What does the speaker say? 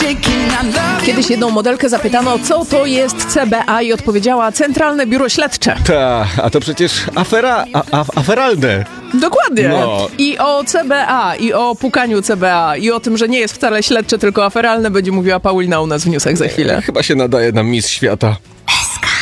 Kiedyś jedną modelkę zapytano, co to jest CBA i odpowiedziała Centralne Biuro Śledcze. A to przecież aferalne. Dokładnie. No. I o CBA, i o pukaniu CBA, i o tym, że nie jest wcale śledcze, tylko aferalne, będzie mówiła Paulina u nas w newsach za chwilę. Chyba się nadaje na Miss Świata.